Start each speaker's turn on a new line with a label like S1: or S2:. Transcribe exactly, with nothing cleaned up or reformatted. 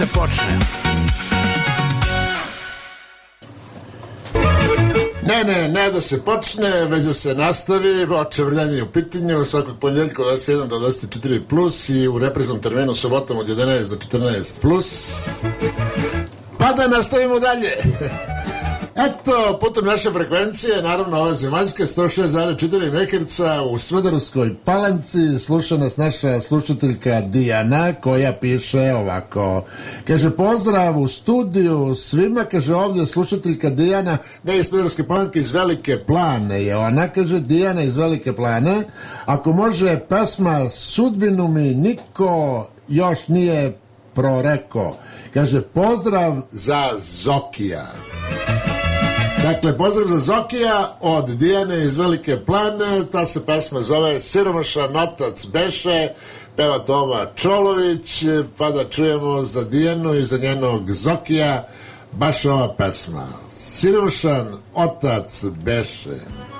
S1: počne.
S2: Ne, ne, ne da se počne, već da se nastavi. Očevrljanje u pitanju svakog ponedjeljka od dvadeset jedan do dvadeset četiri plus i u repriznom terminu subotom od jedanaest do četrnaest plus. Pa da nastavimo dalje. Eto, putem naše frekvencije, naravno ove zemaljske, sto šest zarez četiri megaherca u Smederevskoj Palanci, sluša nas naša slušateljka Dijana, koja piše ovako. Kaže, pozdrav u studiju svima, kaže ovdje slušateljka Dijana, ne iz Smederevske Palanke, iz Velike Plane je ona, kaže Dijana iz Velike Plane, ako može pesma Sudbinu mi niko još nije proreko. Kaže, pozdrav za Zokija. Dakle, pozdrav za Zokija od Dijane iz Velike Plane. Ta se pesma zove Siromašan otac beše, peva Toma Čolović, pa da čujemo za Dijanu i za njenog Zokija baš ova pesma. Siromašan otac beše.